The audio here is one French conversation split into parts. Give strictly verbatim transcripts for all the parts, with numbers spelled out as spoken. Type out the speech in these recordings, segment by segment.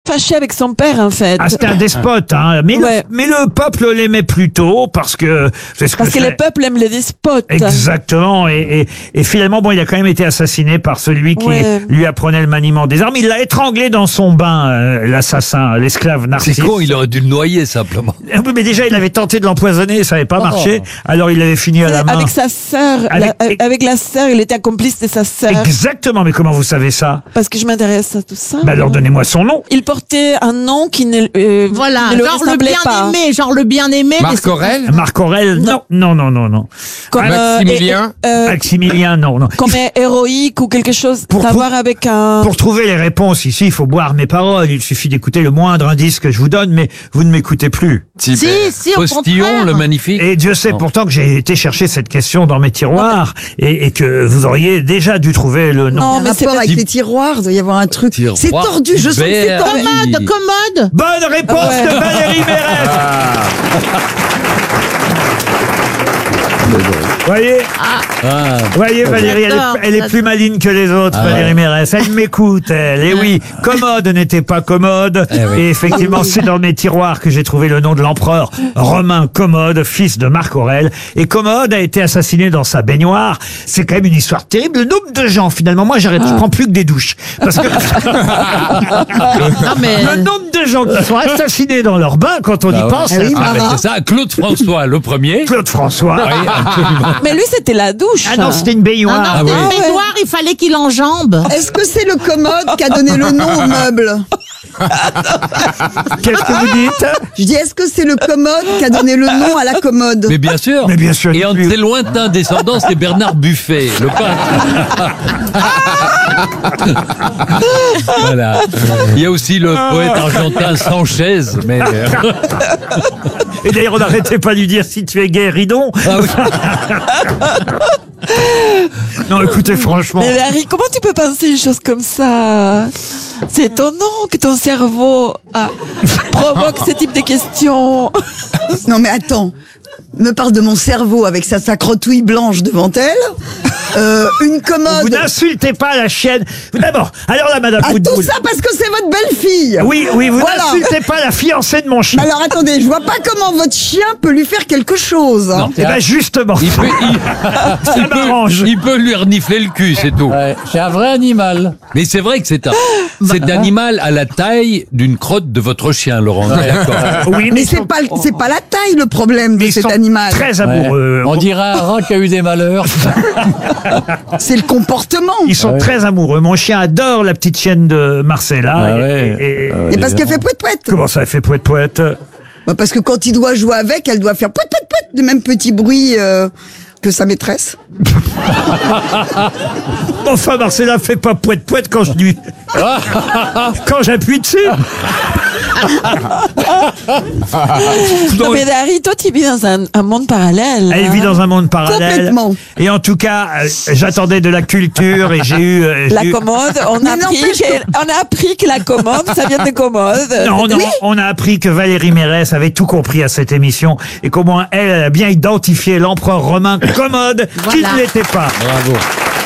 fâché avec son père, en fait. Ah, c'était un despote, hein. Mais, Ouais. le, mais le peuple l'aimait plutôt parce que... C'est ce Parce que, c'est. le peuple aime les despotes. Exactement. Et, et, et finalement, bon, il a quand même été assassiné par celui qui Ouais. lui apprenait le maniement des armes. Il l'a étranglé dans son bain, euh, l'assassin, l'esclave Narcisse. C'est con, il aurait dû le noyer simplement. Ah oui, mais déjà, il avait tenté de l'empoisonner, ça n'avait pas Oh. marché. Alors, il avait fini à la main. Avec sa sœur. Avec- la- avec la sœur, il était complice de sa sœur. Exactement. Mais comment vous savez ça? Parce que je m'intéresse à tout ça. Bah, alors, donnez-moi son nom. Il portait un nom qui ne, euh, Voilà, ne le genre le ressemblait pas. bien-aimé, genre le bien-aimé. mais Marc c'est- Aurèle, Marc Aurèle? Non, non, non, non, non. Comme, euh, Maximilien et- euh, Maximilien, non, non. comme un héroïque ou quelque chose Pour à trou- voir avec un... Pour trouver les réponses ici, il faut boire mes paroles. Il suffit d'écouter le moindre indice que je vous donne, mais vous ne m'écoutez plus. Si, si, au Postillon, contraire. le magnifique. Et Dieu sait Non. pourtant que j'ai été chercher cette question dans mes tiroirs et, et que vous auriez déjà dû trouver le nom. Non, Un mais c'est rapport pas... avec les tiroirs, il doit y avoir un truc. Tiroir C'est tordu, je sens que c'est Hubert. tordu. Commode, commode. Bonne réponse Ouais. de Valérie Mérès. Vous voyez, Ah, voyez Valérie, elle est, J'adore, elle est plus maligne que les autres, Ah Valérie ouais. Mérès. Elle m'écoute, elle. Et oui, commode n'était pas commode. Eh oui. Et effectivement, c'est dans mes tiroirs que j'ai trouvé le nom de l'empereur Romain Commode, fils de Marc Aurèle. Et Commode a été assassiné dans sa baignoire. C'est quand même une histoire terrible. Le nombre de gens, finalement, moi, j'arrête, je prends plus que des douches. Parce que Non, mais. le nombre de gens qui sont assassinés dans leur bain, quand on bah y ouais. pense, Ah oui, Ah, mais Marat. c'est ça, Claude François, le premier. Claude François. Oui, absolument. Mais lui, c'était la douche. Ah non, c'était une baignoire. Non, non, Ah c'était oui. une baignoire, il fallait qu'il enjambe. Est-ce que c'est le commode qui a donné le nom au meuble? Qu'est-ce que vous dites? Je dis, est-ce que c'est le commode qui a donné le nom à la commode? Mais bien sûr. Mais bien sûr. Et en ses lointains descendants, c'est Bernard Buffet, le peintre. Voilà. Il y a aussi le poète argentin Sanchez, mais euh, Et d'ailleurs, on n'arrêtait pas de lui dire si tu es gay, ridon. ah oui. Non, écoutez, franchement. Mais Harry, comment tu peux penser une chose comme ça? C'est étonnant que ton cerveau ah, provoque ce type de questions. Non mais attends, me parle de mon cerveau avec sa sacrotouille blanche devant elle. Euh, une Vous commode. n'insultez pas la chienne. D'abord, alors là, Madame Ah, tout Football. ça parce que c'est votre belle-fille. Oui, oui, vous Voilà. n'insultez pas la fiancée de mon chien. Alors attendez, je vois pas comment votre chien peut lui faire quelque chose. hein. Non, Eh ben justement, il peut, il, ça il peut- m'arrange. il peut lui renifler le cul, c'est tout. Ouais, c'est un vrai animal. Mais c'est vrai que c'est un, cet animal à la taille d'une crotte de votre chien, Laurent. on est d'accord. Oui, Mais ils c'est sont- pas le- c'est pas la taille le problème de ils cet sont animal. très Ouais. amoureux. On dirait un rat qui a eu des malheurs. C'est le comportement. Ils sont Ouais. très amoureux. Mon chien adore la petite chienne de Marcella. Ah et- ouais. et- et- Ah ouais. Et parce qu'elle fait pouet pouet. Comment ça, elle fait poète poète? Bah, parce que quand il doit jouer avec, elle doit faire pouet pouet pouet, le même petit bruit euh, que sa maîtresse. Enfin, Marcella fait pas poète poète quand je lui... quand j'appuie dessus. Non, mais Harry, toi, tu vis dans un, un monde parallèle. Elle hein. vit dans un monde parallèle. Complètement. Et en tout cas, euh, j'attendais de la culture et j'ai eu... euh, j'ai La eu- commode, on a, Mais appris n'empêche que, on a appris que la commode, ça vient de commode. Non, non, Oui. on a appris que Valérie Mérès avait tout compris à cette émission et qu'au moins elle, elle a bien identifié l'empereur romain Commode qui Voilà. ne l'était pas. Bravo.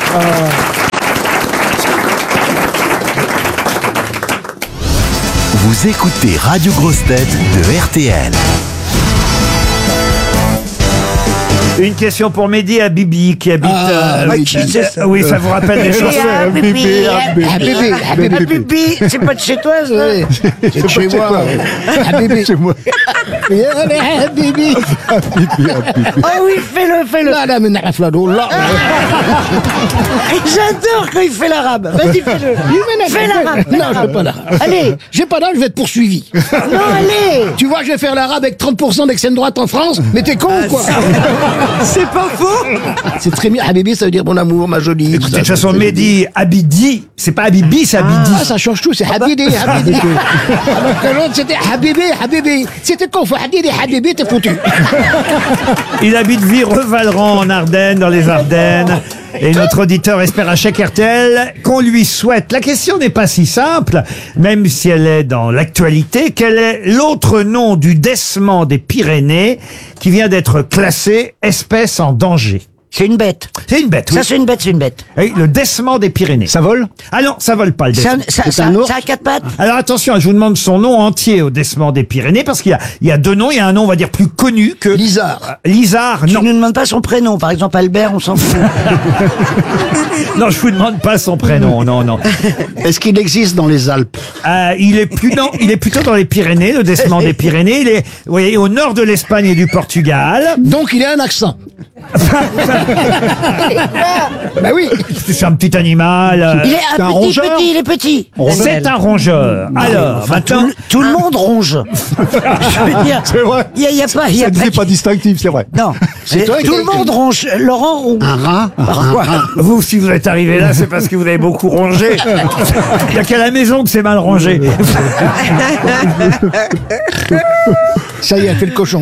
Vous écoutez Radio Grosse Tête de R T L. Une question pour Mehdi Habibi qui habite... Ah, euh, oui, qui- qui c'est oui, ça vous rappelle des choses. Habibi, Habibi, Habibi. c'est pas de chez toi, ça? C'est de chez moi. Habibi. Chez moi. Habibi. Oh oui, fais-le, fais-le. لا لا من نعرف لا والله J'adore quand il fait l'arabe. Vas-y, fais-le. Fais l'arabe. fais Non, je l'arabe. fais pas l'arabe. Allez. J'ai pas d'âge, je vais être poursuivi. Non, allez. Tu vois, je vais faire l'arabe avec trente pour cent d'extrême droite en France, mais t'es con ou quoi? C'est pas faux. C'est très bien. Habibi, ça veut dire mon amour, ma jolie. Écoutez, de toute façon, Mehdi Habidi, c'est pas Habibi, c'est Habidi. Ah, ça change tout, c'est Habidi, Habidi. Alors que l'autre, c'était Habibi, Habibi. C'était con, faut Habibi, Habibi, t'es foutu. Il habite Virevalran en Ardennes, dans les Ardennes. Et notre auditeur espère à chaque R T L qu'on lui souhaite. La question n'est pas si simple, même si elle est dans l'actualité. Quel est l'autre nom du décement des Pyrénées qui vient d'être classé espèce en danger? C'est une bête. C'est une bête, oui. Ça, c'est une bête, c'est une bête. Oui, le décement des Pyrénées. Ça vole? Ah non, ça vole pas le C'est un, décement. ça, C'est ça, un ours ça a quatre pattes. Alors attention, je vous demande son nom entier au décement des Pyrénées, parce qu'il y a, il y a deux noms. Il y a un nom, on va dire, plus connu que... Lizard. Lizard, Tu non. ne demandes pas son prénom. Par exemple, Albert, on s'en fout. Non, je vous demande pas son prénom, non, non. Est-ce qu'il existe dans les Alpes? Euh, il est plus, non, il est plutôt dans les Pyrénées, le décement des Pyrénées. Il est, vous voyez, au nord de l'Espagne et du Portugal. Donc il a un accent. Bah oui. C'est un petit animal. euh, Il est C'est un un petit, rongeur petit, il est petit. C'est un rongeur. Alors, Enfin, maintenant, tout, le- tout le monde ronge. Je veux dire, C'est vrai. il y a, il y a pas, il y a Ça pas n'est pas distinctif, c'est vrai. non, c'est toi tout qui- le monde ronge. Laurent ronge. Un rat? Pourquoi vous, si vous êtes arrivé là, c'est parce que vous avez beaucoup rongé. Il n'y a qu'à la maison que c'est mal rangé. Ça y est, elle fait le cochon.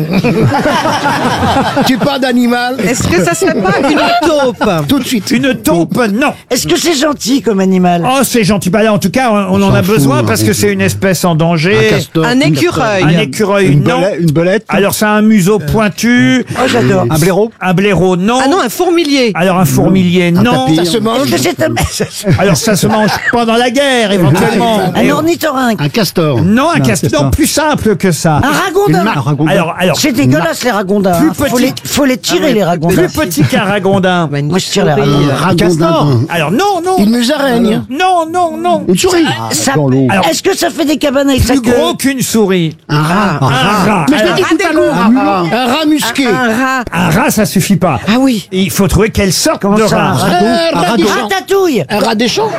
Tu parles d'animal. Est-ce que ça serait pas une taupe? Tout de suite. Une taupe, non. Est-ce que c'est gentil comme animal? Oh, c'est gentil. Bah là, en tout cas, on, on en s'en a fout, besoin hein, parce que c'est une espèce en danger. Un castor? Un écureuil. Un écureuil, Une non. belette? Une belette? Alors, ça a un museau pointu. Oh, j'adore. Un blaireau? Un blaireau, non. Ah non, un fourmilier. Alors, un fourmilier, non. tapir. Ça se mange. Est-ce que c'est un, Alors, ça se mange pendant la guerre, éventuellement. un ornithorynque? Un castor? Non, un Non, castor. c'est Non, ça. plus simple que ça. Un ragondin? Une marque. Alors, alors, C'est dégueulasse les ragondins. Plus hein. Faut, petit. les, faut les tirer les ragondins. plus petit qu'un ragondin. Moi je tire les ragondins. Un ragondin. Alors, non, non. Une musaraigne. Non, non, non. Une souris? Ça- Dans l'eau. Alors- Est-ce que ça fait des cabanes avec sa Plus queue? gros qu'une souris. Un rat? Un rat. Mais je l'ai Alors, dit tout à l'heure. Un rat musqué. Un rat. un rat, ça suffit pas. Ah oui. Il faut trouver quelle sorte Comment de ça, un rat. rat Un rat des champs. Ratatouille. Un rat des champs.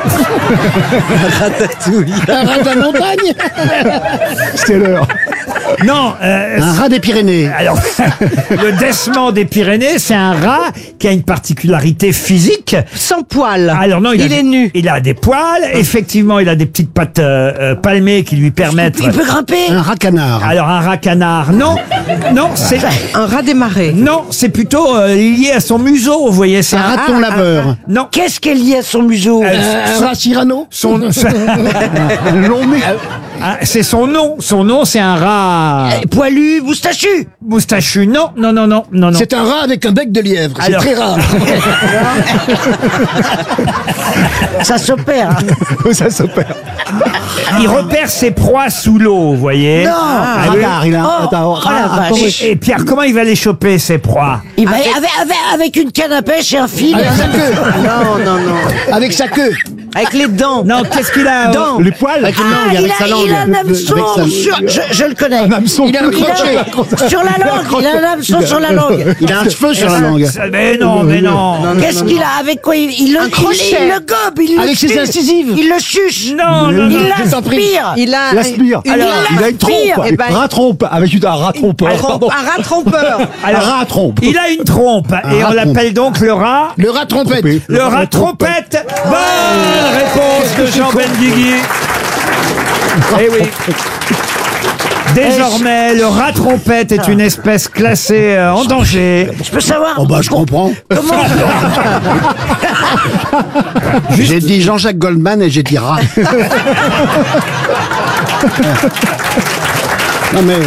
Un rat de la montagne. C'est l'heure. Non, euh, Un rat des Pyrénées? alors, le décement des Pyrénées, c'est un rat qui a une particularité physique. Sans poils. Alors non, il, a il des- est nu. Il a des poils. Effectivement, il a des petites pattes euh, euh, palmées qui lui permettent. Il peut grimper. Un rat canard? Alors un rat canard, non, non, c'est Un rat des marais. non, c'est plutôt euh, lié à son museau. Vous voyez, c'est Un un raton laveur? non. Qu'est-ce qu'elle lié à son museau? Euh, Un rat Cyrano. Son, Un long nez? Ah, c'est son nom. Son nom, c'est un rat Eh, Poilu, moustachu. moustachu. Non, non, non, non, non, non. C'est un rat avec un bec de lièvre. C'est Alors- très rare. Ça s'opère. Ça s'opère. Il repère ses proies sous l'eau, vous voyez. Non. Ah, Un oui. radar, il a un Oh, radar. oh la Ah, vache. Et Pierre, comment il va les choper, ses proies? Il va- avec, avec, avec une canne à pêche et un fil. Avec sa queue. Non, non, non. Avec sa queue. Avec les dents. Non, qu'est-ce qu'il a Dents. Les poils? Avec une Ah, langue, il, avec a, sa langue. il a un hameçon Avec sa- sur... Je, je le connais. Un hameçon. Il a un Il a- crochet. sur la langue. Il a un hameçon sur la langue. Il a un cheveu sur la langue. Mais non, mais non. Qu'est-ce qu'il a? Avec quoi il, il le, il, crochet. il le gobe. Il le Avec ses suce. incisives. Il le chuche. Non, non, non. Il je t'en prie. l'aspire. Il a Il aspire. une- Alors, Il a une trompe. Eh ben- Un rat trompe. Avec une- un rat trompeur. Pardon. un rat trompeur. Un rat trompe. Il a une trompe et rat on l'appelle donc le rat. Le rat trompette. Trompé. Le rat trompette. Bonne réponse de Jean Benguigui. Eh oui. Désormais, le rat trompette est une espèce classée euh, en danger. Je peux savoir Oh bah je comprends. comment... J'ai dit Jean-Jacques Goldman et j'ai dit rat. Non mais...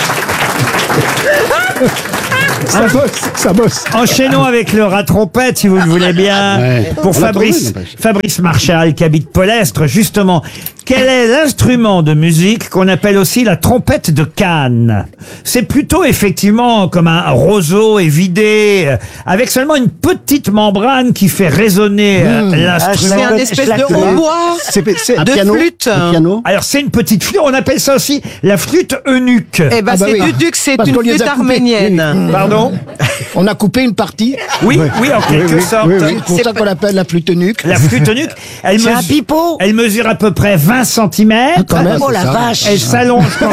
Ça bosse, ça bosse. Enchaînons avec le rat trompette, si vous le voulez bien. Ouais. Pour On l'a Fabrice, trouvé, n'empêche. Fabrice Marchal, qui habite Polestre, justement. Quel est l'instrument de musique qu'on appelle aussi la trompette de Cannes? C'est plutôt effectivement comme un roseau évidé, euh, avec seulement une petite membrane qui fait résonner euh, l'instrument. C'est un Je espèce la de connais. hautbois. C'est c'est un De piano. flûte. Un piano. Alors c'est une petite flûte, on appelle ça aussi la flûte eunuque. Eh ben, Ah bah c'est oui. Duduk, c'est Parce une qu'on les a flûte coupés. arménienne. Pardon? On a coupé une partie. Oui, oui, en quelque oui, sorte. oui, oui. C'est pour ça qu'on l'appelle la flûte nuque. La flûte eunuque, elle, C'est un mesure- pipeau. elle mesure à peu près vingt centimètres. Quand même. Oh la ça. vache. Elle s'allonge quand...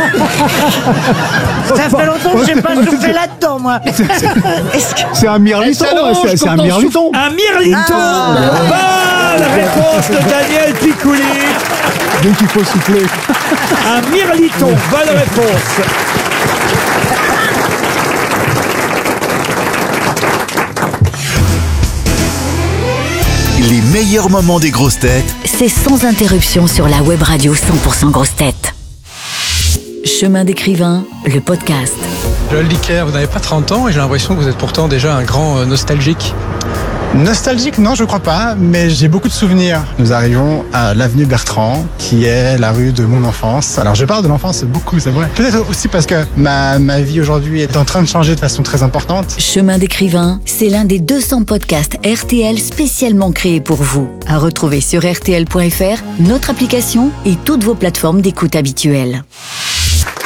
Ça fait longtemps que j'ai pas soufflé là-dedans, moi. C'est un mirliton. Elle s'allonge C'est c'est un quand on mirliton. Un mirliton. Bonne réponse de Daniel Picouli. Dès qu'il faut souffler. Un mirliton. Bonne réponse. Les meilleurs moments des grosses têtes C'est sans interruption sur la web radio cent pour cent grosses têtes. Chemin d'écrivain, le podcast. Joël Dicker, vous n'avez pas trente ans et j'ai l'impression que vous êtes pourtant déjà un grand euh, nostalgique. Nostalgique, non, je crois pas, mais j'ai beaucoup de souvenirs. Nous arrivons à l'avenue Bertrand, qui est la rue de mon enfance. Alors, je parle de l'enfance beaucoup, c'est vrai. Peut-être aussi parce que ma, ma vie aujourd'hui est en train de changer de façon très importante. Chemin d'écrivain, c'est l'un des deux cents podcasts R T L spécialement créés pour vous. À retrouver sur R T L point F R, notre application et toutes vos plateformes d'écoute habituelles.